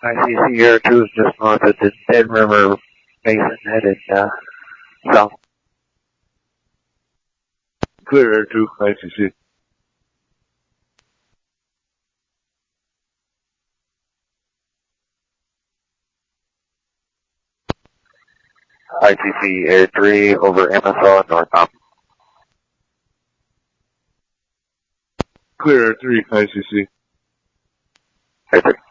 ICC Air 2 is just north of the Dead River Basin headed south. Clear Air 2, ICC. ICC Air 3 over MSO northbound. Clear Air 3, ICC. Air 3.